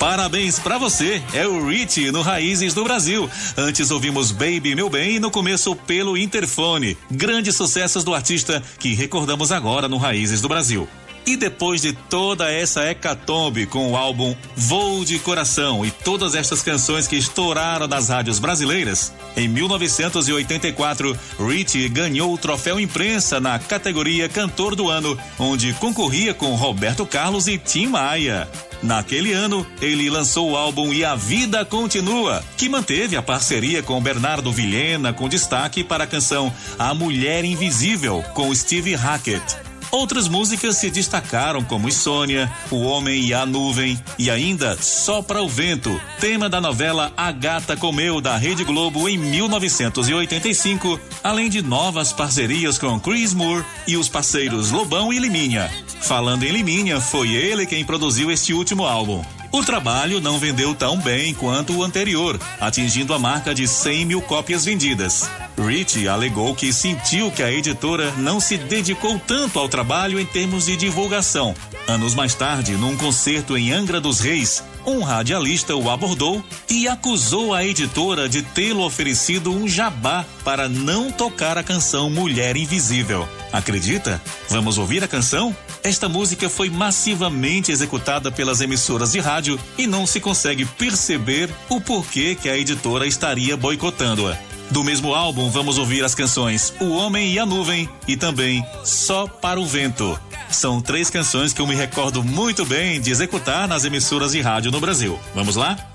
Parabéns pra você, é o Rich no Raízes do Brasil. Antes ouvimos Baby Meu Bem e no começo Pelo Interfone. Grandes sucessos do artista que recordamos agora no Raízes do Brasil. E depois de toda essa hecatombe com o álbum Voo de Coração e todas estas canções que estouraram nas rádios brasileiras, em 1984, Rich ganhou o troféu imprensa na categoria Cantor do Ano, onde concorria com Roberto Carlos e Tim Maia. Naquele ano, ele lançou o álbum E a Vida Continua, que manteve a parceria com Bernardo Vilhena, com destaque para a canção A Mulher Invisível, com Steve Hackett. Outras músicas se destacaram como Sônia, O Homem e a Nuvem e ainda Sopra o Vento, tema da novela A Gata Comeu da Rede Globo em 1985, além de novas parcerias com Chris Moore e os parceiros Lobão e Liminha. Falando em Liminha, foi ele quem produziu este último álbum. O trabalho não vendeu tão bem quanto o anterior, atingindo a marca de 100 mil cópias vendidas. Rich alegou que sentiu que a editora não se dedicou tanto ao trabalho em termos de divulgação. Anos mais tarde, num concerto em Angra dos Reis, um radialista o abordou e acusou a editora de tê-lo oferecido um jabá para não tocar a canção Mulher Invisível. Acredita? Vamos ouvir a canção? Esta música foi massivamente executada pelas emissoras de rádio e não se consegue perceber o porquê que a editora estaria boicotando-a. Do mesmo álbum, vamos ouvir as canções O Homem e a Nuvem e também Só para o Vento. São 3 canções que eu me recordo muito bem de executar nas emissoras de rádio no Brasil. Vamos lá?